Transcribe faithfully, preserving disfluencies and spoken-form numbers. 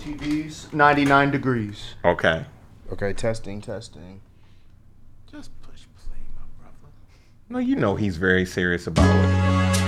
T Vs, ninety-nine degrees. Okay. Okay, testing, testing. Just push play, my brother. No, you know he's very serious about it.